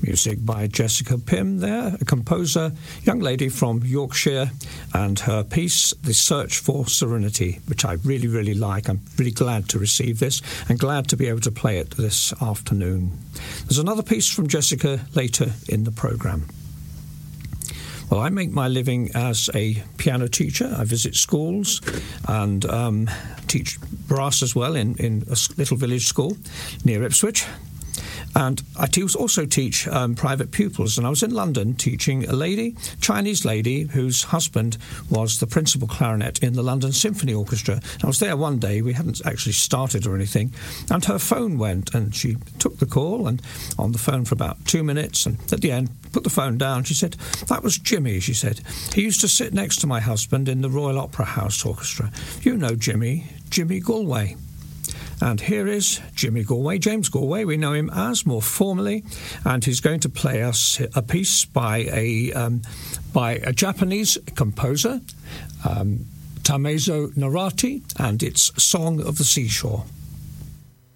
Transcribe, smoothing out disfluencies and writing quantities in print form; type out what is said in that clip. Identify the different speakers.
Speaker 1: Music by Jessica Pym there, a composer, young lady from Yorkshire, and her piece, The Search for Serenity, which I really, really like. I'm really glad to receive this and glad to be able to play it this afternoon. There's another piece from Jessica later in the programme. Well, I make my living as a piano teacher. I visit schools and teach brass as well in a little village school near Ipswich. And I also teach private pupils. And I was in London teaching a lady, Chinese lady, whose husband was the principal clarinet in the London Symphony Orchestra. I was there one day. We hadn't actually started or anything. And her phone went, and she took the call and on the phone for about 2 minutes. And at the end, put the phone down. She said, "That was Jimmy," she said. "He used to sit next to my husband in the Royal Opera House Orchestra. You know Jimmy Galway." And here is Jimmy Galway, James Galway, we know him as more formally, and he's going to play us a piece by a Japanese composer, Tamezo Narati, and it's Song of the Seashore.